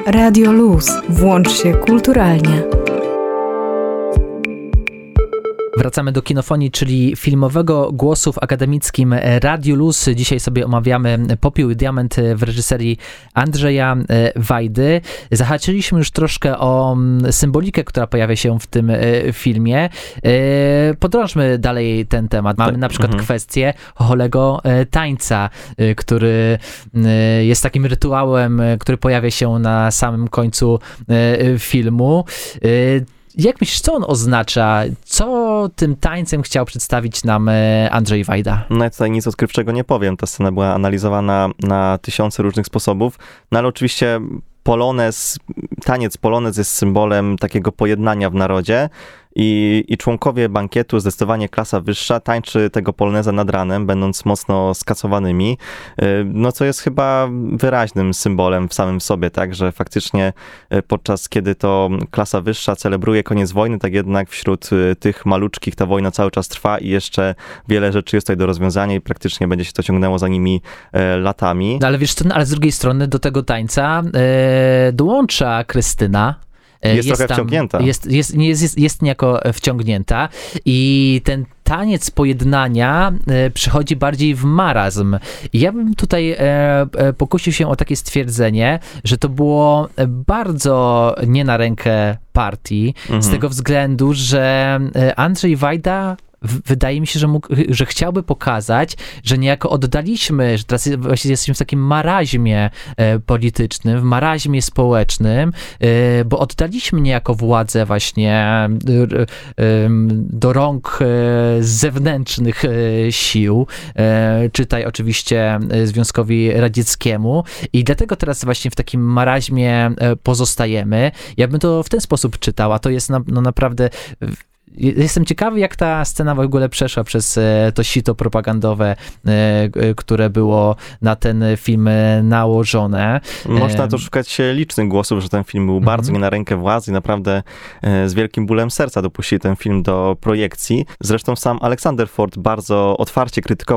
Radio Luz. Włącz się kulturalnie. Wracamy do Kinofonii, czyli filmowego głosu w akademickim Radiu Luz. Dzisiaj sobie omawiamy Popiół i Diament w reżyserii Andrzeja Wajdy. Zahaczyliśmy już troszkę o symbolikę, która pojawia się w tym filmie. Podrążmy dalej ten temat. Mamy na przykład kwestię Holego tańca, który jest takim rytuałem, który pojawia się na samym końcu filmu. Jak myślisz, co on oznacza? Co tym tańcem chciał przedstawić nam Andrzej Wajda? No ja tutaj nic odkrywczego nie powiem. Ta scena była analizowana na tysiące różnych sposobów, no ale oczywiście taniec polonez jest symbolem takiego pojednania w narodzie i członkowie bankietu, zdecydowanie klasa wyższa, tańczy tego poloneza nad ranem, będąc mocno skacowanymi, no co jest chyba wyraźnym symbolem w samym sobie, tak, że faktycznie podczas kiedy to klasa wyższa celebruje koniec wojny, tak jednak wśród tych maluczkich ta wojna cały czas trwa i jeszcze wiele rzeczy jest tutaj do rozwiązania i praktycznie będzie się to ciągnęło za nimi latami. No ale wiesz, ale z drugiej strony do tego tańca dołącza Krystyna. Jest trochę wciągnięta. Jest niejako wciągnięta i ten taniec pojednania przychodzi bardziej w marazm. I ja bym tutaj pokusił się o takie stwierdzenie, że to było bardzo nie na rękę partii, z tego względu, że Andrzej Wajda wydaje mi się, że chciałby pokazać, że niejako oddaliśmy, że teraz właśnie jesteśmy w takim maraźmie politycznym, w maraźmie społecznym, bo oddaliśmy niejako władzę właśnie do rąk zewnętrznych sił, czytaj oczywiście Związkowi Radzieckiemu i dlatego teraz właśnie w takim maraźmie pozostajemy. Ja bym to w ten sposób czytał, a to jest naprawdę... Jestem ciekawy, jak ta scena w ogóle przeszła przez to sito propagandowe, które było na ten film nałożone. Można to szukać licznych głosów, że ten film był bardzo nie na rękę władzy i naprawdę z wielkim bólem serca dopuścili ten film do projekcji. Zresztą sam Aleksander Ford bardzo otwarcie krytykował